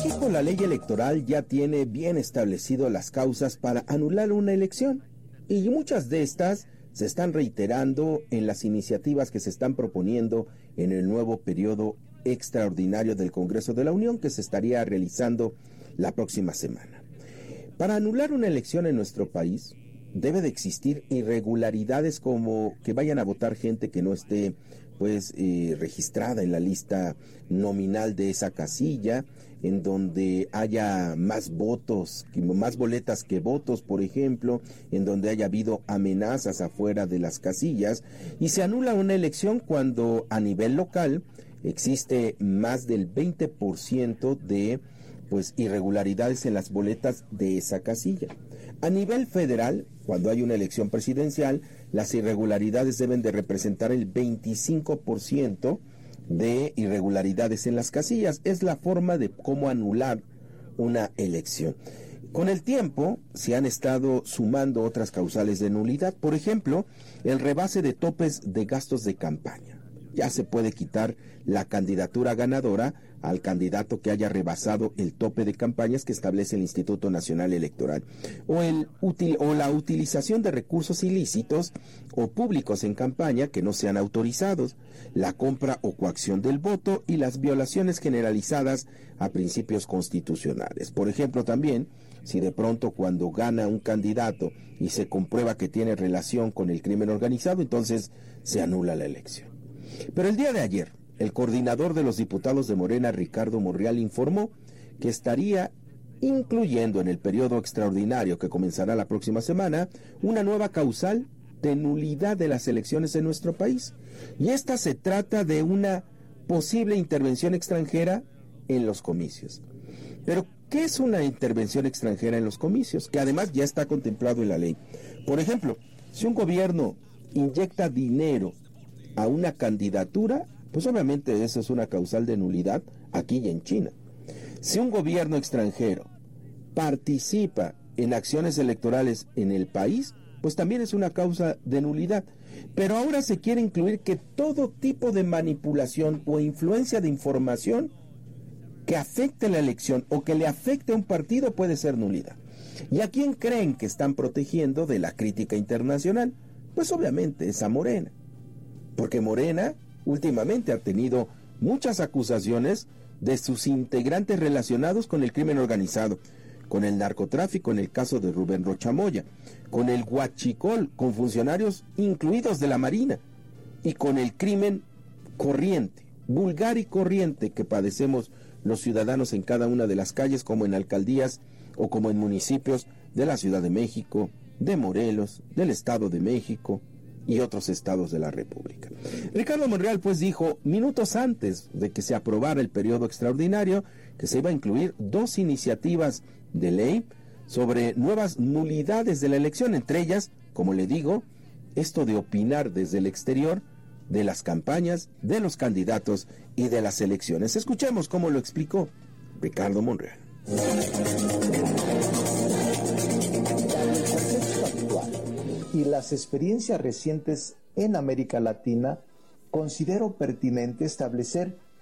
México, la ley electoral ya tiene bien establecido las causas para anular una elección, y muchas de estas se están reiterando en las iniciativas que se están proponiendo en el nuevo periodo extraordinario del Congreso de la Unión, que se estaría realizando la próxima semana. Para anular una elección en nuestro país, debe de existir irregularidades como que vayan a votar gente que no esté registrada en la lista nominal de esa casilla, en donde haya más votos, más boletas que votos, por ejemplo, en donde haya habido amenazas afuera de las casillas, y se anula una elección cuando a nivel local existe más del 20% de irregularidades en las boletas de esa casilla. A nivel federal, cuando hay una elección presidencial, las irregularidades deben de representar el 25% de irregularidades en las casillas. Es la forma de cómo anular una elección. Con el tiempo se han estado sumando otras causales de nulidad. Por ejemplo, el rebase de topes de gastos de campaña. Ya se puede quitar la candidatura ganadora al candidato que haya rebasado el tope de campañas que establece el Instituto Nacional Electoral, o la utilización de recursos ilícitos o públicos en campaña que no sean autorizados, la compra o coacción del voto y las violaciones generalizadas a principios constitucionales. Por ejemplo, también, si de pronto cuando gana un candidato y se comprueba que tiene relación con el crimen organizado, entonces se anula la elección. Pero el día de ayer, el coordinador de los diputados de Morena, Ricardo Monreal, informó que estaría incluyendo en el periodo extraordinario que comenzará la próxima semana una nueva causal de nulidad de las elecciones en nuestro país. Y esta se trata de una posible intervención extranjera en los comicios. Pero, ¿qué es una intervención extranjera en los comicios? Que además ya está contemplado en la ley. Por ejemplo, si un gobierno inyecta dinero a una candidatura, pues obviamente eso es una causal de nulidad aquí y en China. Si un gobierno extranjero participa en acciones electorales en el país, pues también es una causa de nulidad. Pero ahora se quiere incluir que todo tipo de manipulación o influencia de información que afecte la elección o que le afecte a un partido puede ser nulidad. ¿Y a quién creen que están protegiendo de la crítica internacional? Pues obviamente es a Morena. Porque Morena últimamente ha tenido muchas acusaciones de sus integrantes relacionados con el crimen organizado, con el narcotráfico en el caso de Rubén Rocha Moya, con el huachicol, con funcionarios incluidos de la Marina, y con el crimen corriente, vulgar y corriente que padecemos los ciudadanos en cada una de las calles, como en alcaldías o como en municipios de la Ciudad de México, de Morelos, del Estado de México y otros estados de la República. Ricardo Monreal dijo minutos antes de que se aprobara el periodo extraordinario que se iba a incluir 2 iniciativas de ley sobre nuevas nulidades de la elección, entre ellas, como le digo, esto de opinar desde el exterior de las campañas, de los candidatos y de las elecciones. Escuchemos cómo lo explicó Ricardo Monreal. Y las experiencias recientes en América Latina, considero pertinente establecer